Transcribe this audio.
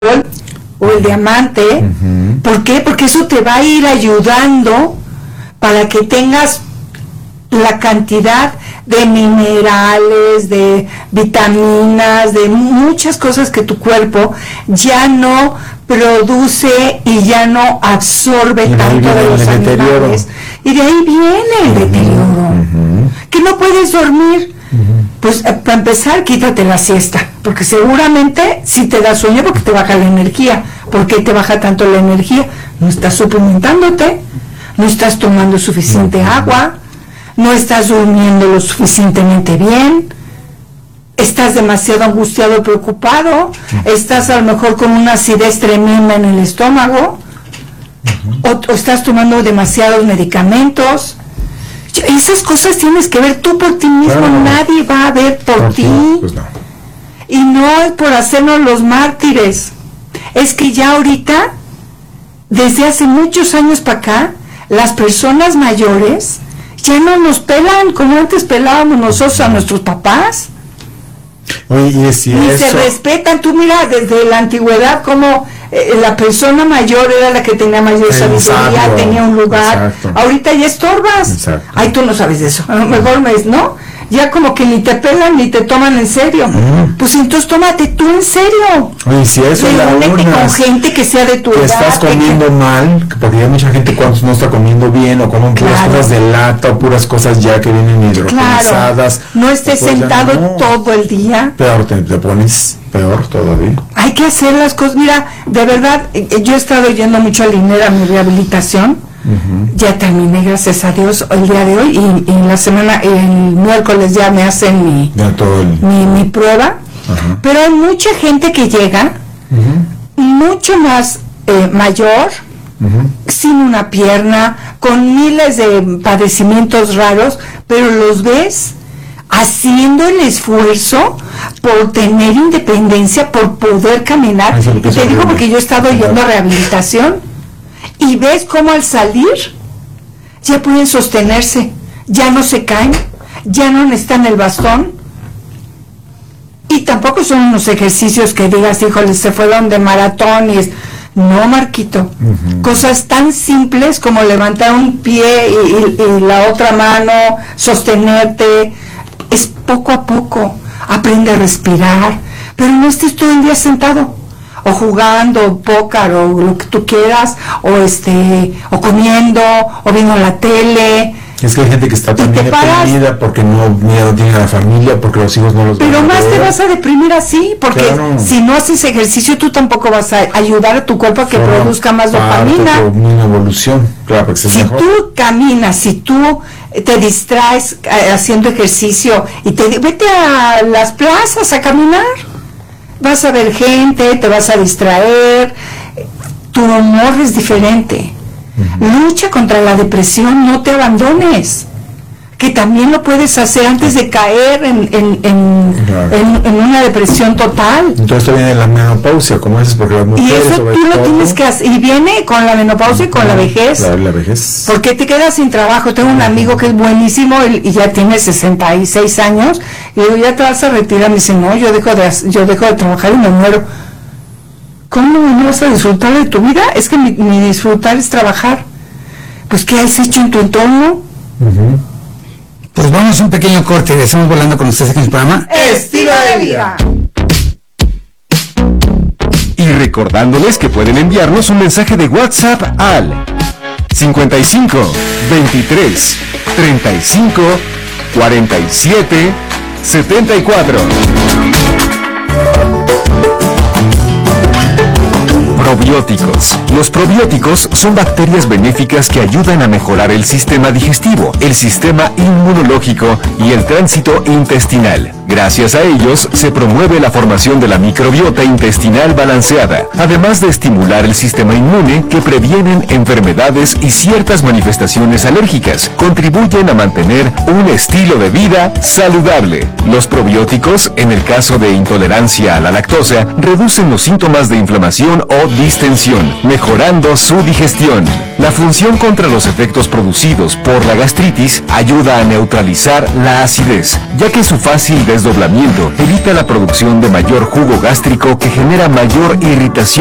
o el diamante. ¿Por qué? Porque eso te va a ir ayudando para que tengas la cantidad de minerales, de vitaminas, de muchas cosas que tu cuerpo ya no produce y ya no absorbe tanto de los animales. Y de ahí viene el deterioro. Que no puedes dormir. Pues para empezar, quítate la siesta, porque seguramente si te da sueño porque te baja la energía. ¿Por qué te baja tanto la energía? No estás suplementándote, no estás tomando suficiente agua, no estás durmiendo lo suficientemente bien, estás demasiado angustiado o preocupado, estás a lo mejor con una acidez tremenda en el estómago, o estás tomando demasiados medicamentos. Esas cosas tienes que ver tú por ti mismo, nadie va a ver por ti. Pues no. Y no es por hacernos los mártires, es que ya ahorita, desde hace muchos años para acá, las personas mayores ya no nos pelan como antes pelábamos nosotros a nuestros papás. Oye, y Ni eso, se respetan. Tú mira, desde la antigüedad, como la persona mayor era la que tenía mayor sabiduría, sabio, tenía un lugar. exacto. Ahorita ya estorbas. Exacto. Ay, tú no sabes de eso. A lo mejor ¿no? Ya como que ni te pelan ni te toman en serio. Pues entonces tómate tú en serio. oye, si eso es la Reúnete con una, gente que sea de tu que edad. estás comiendo mal, porque hay mucha gente cuando no está comiendo bien, o comen puras Claro. cosas de lata, o puras cosas ya que vienen hidrogenizadas. Claro, no estés Pues ya sentado no. todo el día. Peor, te pones peor todavía. Hay que hacer las cosas. Mira, de verdad, yo he estado yendo mucho a Linera, mi rehabilitación. Ya terminé, gracias a Dios, el día de hoy, y en la semana, el miércoles ya me hacen Ya todo el... mi prueba. Pero hay mucha gente que llega mucho más mayor, sin una pierna, con miles de padecimientos raros, pero los ves haciendo el esfuerzo por tener independencia, por poder caminar. Eso es lo Y que te se digo ve. porque yo he estado yendo a rehabilitación y ves cómo al salir ya pueden sostenerse, ya no se caen, ya no necesitan el bastón. Y tampoco son unos ejercicios que digas, híjole, se fueron de maratón y no, Marquito. Cosas tan simples como levantar un pie y la otra mano, sostenerte. Es poco a poco. Aprende a respirar. Pero no estés todo el día sentado. O jugando, póker, o lo que tú quieras. O comiendo, o viendo la tele. Es que hay gente que está también te paras. deprimida porque no tiene a la familia, porque los hijos no los Pero van a más te ver. vas a deprimir así, porque Claro. si no haces ejercicio, tú tampoco vas a ayudar a tu cuerpo a que Forma produzca más parte dopamina. de una evolución, claro, porque es Si mejor. tú caminas, si tú te distraes haciendo ejercicio y vete a las plazas a caminar, vas a ver gente, te vas a distraer, tu humor es diferente. Lucha contra la depresión, no te abandones, que también lo puedes hacer antes de caer en una depresión total. Entonces esto viene de la menopausia, como dices, porque las Y mujeres eso sobre tú lo todo, tienes que hacer, y viene con la menopausia y con la vejez. la vejez. Porque te quedas sin trabajo. Tengo un amigo que es buenísimo y ya tiene 66 años. Y digo, ¿ya te vas a retirar? Me dice, no, yo dejo de trabajar y me muero. ¿Cómo no vas a disfrutar de tu vida? Es que mi disfrutar es trabajar. Pues, ¿qué has hecho en tu entorno? Pues vamos a un pequeño corte. Estamos volando con ustedes aquí en el programa. Estilo de vida. Y recordándoles que pueden enviarnos un mensaje de WhatsApp al 55 23 35 47 74. Probióticos. Los probióticos son bacterias benéficas que ayudan a mejorar el sistema digestivo, el sistema inmunológico y el tránsito intestinal. Gracias a ellos se promueve la formación de la microbiota intestinal balanceada, además de estimular el sistema inmune que previenen enfermedades y ciertas manifestaciones alérgicas. Contribuyen a mantener un estilo de vida saludable. Los probióticos, en el caso de intolerancia a la lactosa, reducen los síntomas de inflamación o distensión, mejorando su digestión. La función contra los efectos producidos por la gastritis ayuda a neutralizar la acidez, ya que su fácil desdoblaje desdoblamiento, evita la producción de mayor jugo gástrico que genera mayor irritación